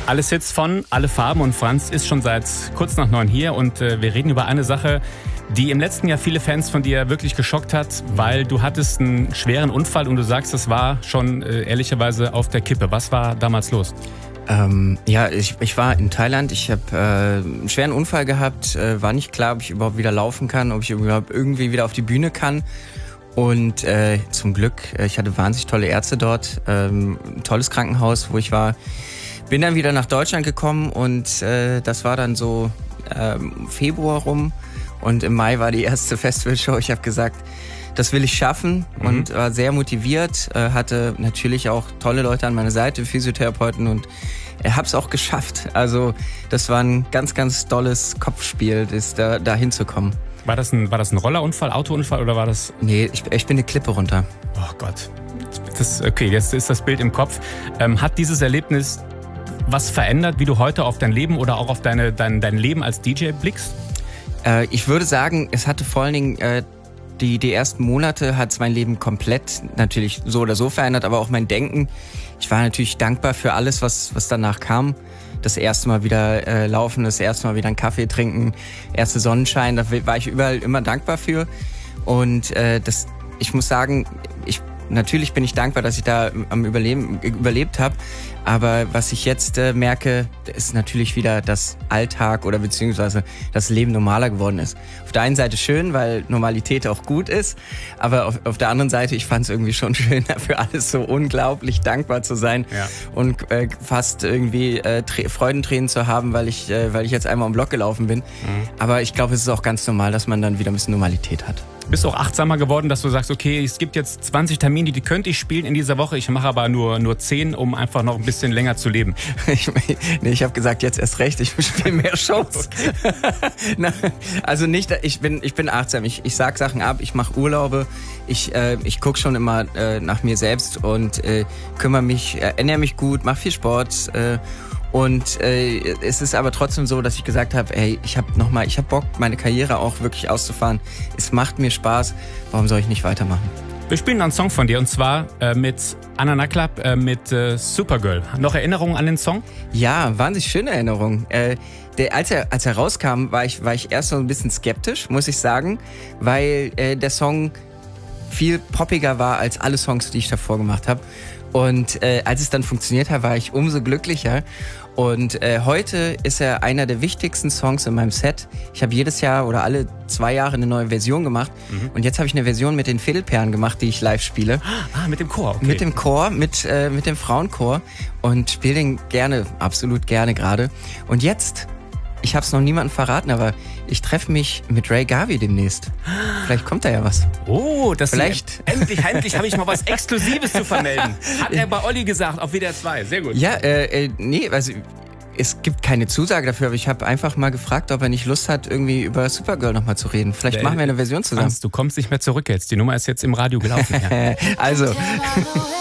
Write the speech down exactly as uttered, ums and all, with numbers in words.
Alles Hits von Alle Farben und Franz ist schon seit kurz nach neun hier und äh, wir reden über eine Sache, die im letzten Jahr viele Fans von dir wirklich geschockt hat, weil du hattest einen schweren Unfall und du sagst, das war schon äh, ehrlicherweise auf der Kippe. Was war damals los? Ähm, ja, ich, ich war in Thailand, ich habe äh, einen schweren Unfall gehabt, äh, war nicht klar, ob ich überhaupt wieder laufen kann, ob ich überhaupt irgendwie wieder auf die Bühne kann. Und äh, zum Glück, ich hatte wahnsinnig tolle Ärzte dort, ähm, ein tolles Krankenhaus, wo ich war. Bin dann wieder nach Deutschland gekommen und äh, das war dann so ähm, Februar rum und im Mai war die erste Festivalshow. Ich habe gesagt, das will ich schaffen mhm. und war sehr motiviert, äh, hatte natürlich auch tolle Leute an meiner Seite, Physiotherapeuten und äh, habe es auch geschafft. Also das war ein ganz, ganz tolles Kopfspiel, das da, da hinzukommen. War das ein, war das ein Rollerunfall, Autounfall oder war das... Nee, ich, ich bin eine Klippe runter. Oh Gott. Das, okay, jetzt ist das Bild im Kopf. Ähm, hat dieses Erlebnis was verändert, wie du heute auf dein Leben oder auch auf deine, dein, dein Leben als D J blickst? Äh, ich würde sagen, es hatte vor allen Dingen... Äh, Die, die ersten Monate hat es mein Leben komplett natürlich so oder so verändert, aber auch mein Denken. Ich war natürlich dankbar für alles, was, was danach kam. Das erste Mal wieder äh, laufen, das erste Mal wieder einen Kaffee trinken, erste Sonnenschein, da war ich überall immer dankbar für. Und äh, das, ich muss sagen, ich natürlich bin ich dankbar, dass ich da am Überleben überlebt habe. Aber was ich jetzt äh, merke, ist natürlich wieder das Alltag oder beziehungsweise das Leben normaler geworden ist. Auf der einen Seite schön, weil Normalität auch gut ist, aber auf, auf der anderen Seite, ich fand es irgendwie schon schön, dafür alles so unglaublich dankbar zu sein ja. und äh, fast irgendwie äh, Freudentränen zu haben, weil ich, äh, weil ich jetzt einmal am Block gelaufen bin. Mhm. Aber ich glaube, es ist auch ganz normal, dass man dann wieder ein bisschen Normalität hat. Bist du auch achtsamer geworden, dass du sagst, okay, es gibt jetzt zwanzig Termine, die könnte ich spielen in dieser Woche, ich mache aber nur, nur zehn, um einfach noch ein bisschen länger zu leben? Ich, nee, ich habe gesagt, jetzt erst recht, ich spiele mehr Shows. Okay. Na, also nicht, ich bin, ich bin achtsam, ich, ich sag Sachen ab, ich mache Urlaube, ich, äh, ich gucke schon immer äh, nach mir selbst und äh, kümmere mich, äh, ernähre mich gut, mache viel Sport äh, und äh, es ist aber trotzdem so, dass ich gesagt habe, hey, ich habe noch mal, ich habe Bock, meine Karriere auch wirklich auszufahren. Es macht mir Spaß, warum soll ich nicht weitermachen? Wir spielen einen Song von dir und zwar äh, mit Anna Naklap, äh, mit äh, Supergirl. Noch Erinnerungen an den Song? Ja, wahnsinnig schöne Erinnerungen. Äh, der, als, er, als er rauskam, war ich, war ich erst so ein bisschen skeptisch, muss ich sagen, weil äh, der Song viel poppiger war als alle Songs, die ich davor gemacht habe. Und äh, als es dann funktioniert hat, war ich umso glücklicher. Und äh, heute ist er einer der wichtigsten Songs in meinem Set. Ich habe jedes Jahr oder alle zwei Jahre eine neue Version gemacht. Mhm. Und jetzt habe ich eine Version mit den Fädelperlen gemacht, die ich live spiele. Ah, mit dem Chor, okay. Mit dem Chor, mit, äh, mit dem Frauenchor. Und spiele den gerne, absolut gerne gerade. Und jetzt, ich habe es noch niemandem verraten, aber ich treffe mich mit Ray Garvey demnächst. Vielleicht kommt da ja was. Oh, das Vielleicht. Ist, endlich, endlich habe ich mal was Exklusives zu vermelden. Hat er bei Olli gesagt, auf W D R zwei. Sehr gut. Ja, äh, äh, nee, also es gibt keine Zusage dafür, aber ich habe einfach mal gefragt, ob er nicht Lust hat, irgendwie über Supergirl nochmal zu reden. Vielleicht äh, machen wir eine Version zusammen. Franz, du kommst nicht mehr zurück jetzt. Die Nummer ist jetzt im Radio gelaufen. Ja. Also...